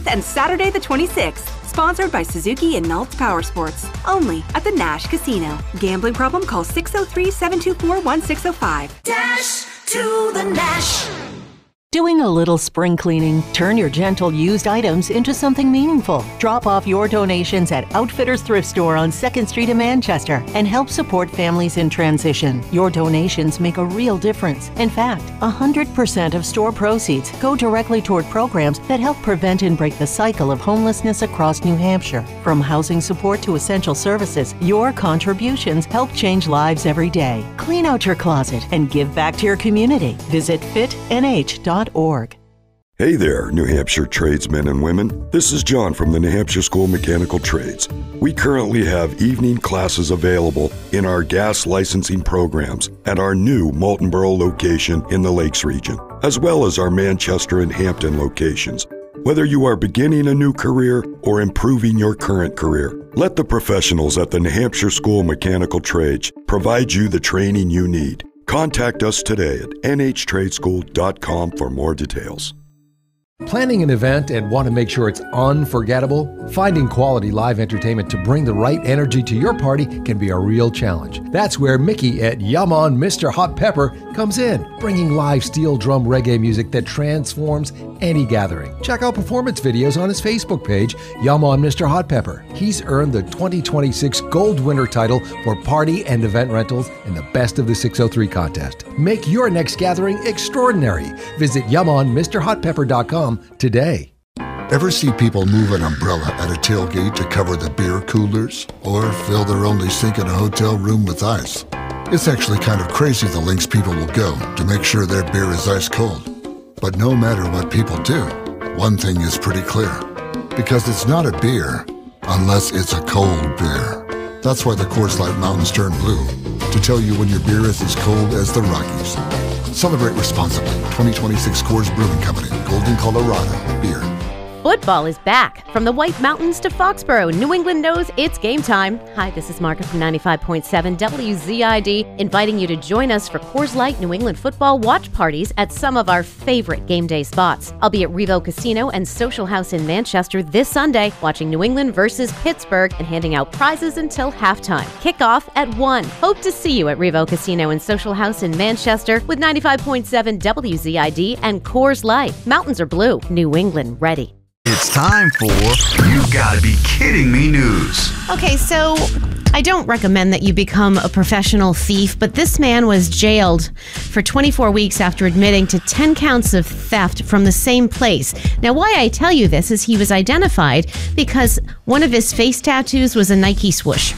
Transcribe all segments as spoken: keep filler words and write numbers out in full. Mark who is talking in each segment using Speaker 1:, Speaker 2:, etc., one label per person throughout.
Speaker 1: twenty-fifth and Saturday the twenty-sixth. Sponsored by Suzuki and Nalt's Power Sports. Only at the Nash Casino. Gambling problem? Call six oh three, seven two four, one six oh five.
Speaker 2: Dash to the Nash.
Speaker 3: Doing a little spring cleaning? Turn your gentle used items into something meaningful. Drop off your donations at Outfitters Thrift Store on second Street in Manchester and help support families in transition. Your donations make a real difference. In fact, one hundred percent of store proceeds go directly toward programs that help prevent and break the cycle of homelessness across New Hampshire. From housing support to essential services, your contributions help change lives every day. Clean out your closet and give back to your community. Visit fit N H dot org.
Speaker 4: Hey there, New Hampshire tradesmen and women. This is John from the New Hampshire School of Mechanical Trades. We currently have evening classes available in our gas licensing programs at our new Moultonborough location in the Lakes region, as well as our Manchester and Hampton locations. Whether you are beginning a new career or improving your current career, let the professionals at the New Hampshire School of Mechanical Trades provide you the training you need. Contact us today at N H trade school dot com for more details.
Speaker 5: Planning an event and want to make sure it's unforgettable? Finding quality live entertainment to bring the right energy to your party can be a real challenge. That's where Mickey at Yum On Mister Hot Pepper comes in, bringing live steel drum reggae music that transforms any gathering. Check out performance videos on his Facebook page, Yum On Mister Hot Pepper. He's earned the twenty twenty-six Gold Winner title for party and event rentals in the Best of the six oh three contest. Make your next gathering extraordinary. Visit yum on mister hot pepper dot com today.
Speaker 6: Ever see people move an umbrella at a tailgate to cover the beer coolers? Or fill their only sink in a hotel room with ice? It's actually kind of crazy the lengths people will go to make sure their beer is ice cold. But no matter what people do, one thing is pretty clear. Because it's not a beer unless it's a cold beer. That's why the Coors Light Mountains turn blue, to tell you when your beer is as cold as the Rockies. Celebrate responsibly. twenty twenty-six Coors Brewing Company, Golden, Colorado. Beer.
Speaker 7: Football is back. From the White Mountains to Foxborough, New England knows it's game time. Hi, this is Margaret from ninety-five point seven W Z I D, inviting you to join us for Coors Light New England football watch parties at some of our favorite game day spots. I'll be at Revo Casino and Social House in Manchester this Sunday, watching New England versus Pittsburgh and handing out prizes until halftime. Kickoff at one. Hope to see you at Revo Casino and Social House in Manchester with ninety-five point seven W Z I D and Coors Light. Mountains are blue. New England ready.
Speaker 8: It's time for You Gotta Be Kidding Me news.
Speaker 9: Okay, so I don't recommend that you become a professional thief, but this man was jailed for twenty-four weeks after admitting to ten counts of theft from the same place. Now, why I tell you this is he was identified because one of his face tattoos was a Nike swoosh.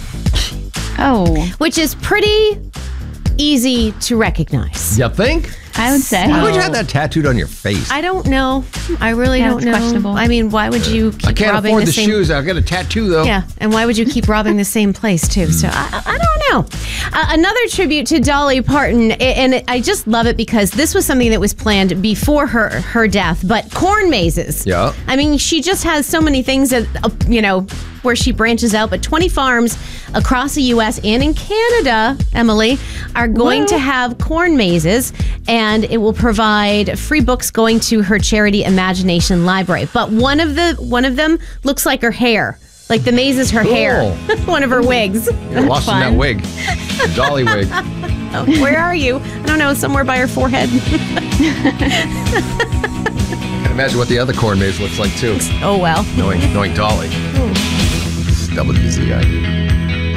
Speaker 10: Oh.
Speaker 9: Which is pretty easy to recognize.
Speaker 5: You think?
Speaker 10: I would say.
Speaker 5: Why would you have that tattooed on your face?
Speaker 9: I don't know. I really
Speaker 10: Yeah,
Speaker 9: don't
Speaker 10: it's
Speaker 9: know.
Speaker 10: questionable.
Speaker 9: I mean, why would you keep
Speaker 5: I can't
Speaker 9: robbing
Speaker 5: afford
Speaker 9: the
Speaker 5: the
Speaker 9: same
Speaker 5: shoes. I've got a tattoo, though.
Speaker 9: Yeah, and why would you keep robbing the same place, too? So, I, I don't know. Uh, another tribute to Dolly Parton, and I just love it because this was something that was planned before her, her death, but corn mazes.
Speaker 5: Yeah.
Speaker 9: I mean, she just has so many things that, uh, you know, where she branches out, but twenty farms across the U S and in Canada, Emily, are going
Speaker 10: Whoa.
Speaker 9: to have corn mazes, and it will provide free books going to her charity Imagination Library. But one of the one of them looks like her hair. Like the maze is her
Speaker 5: Cool.
Speaker 9: hair. One of her wigs.
Speaker 5: You're lost in that wig. The Dolly wig.
Speaker 9: Oh, where are you? I don't know, somewhere by her forehead.
Speaker 5: Can imagine what the other corn maze looks like, too.
Speaker 9: Oh, well.
Speaker 5: Knowing, knowing Dolly. W Z I D.